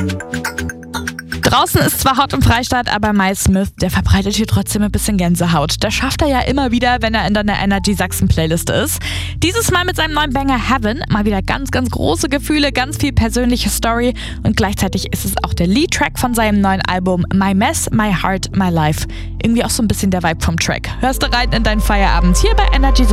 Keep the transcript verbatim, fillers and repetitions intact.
Draußen ist zwar hot im Freistaat, aber Miles Smith, der verbreitet hier trotzdem ein bisschen Gänsehaut. Das schafft er ja immer wieder, wenn er in deiner Energy Sachsen Playlist ist. Dieses Mal mit seinem neuen Banger Heaven. Mal wieder ganz, ganz große Gefühle, ganz viel persönliche Story und gleichzeitig ist es auch der Lead-Track von seinem neuen Album My Mess, My Heart, My Life. Irgendwie auch so ein bisschen der Vibe vom Track. Hörst du rein in deinen Feierabend hier bei Energy Sachsen.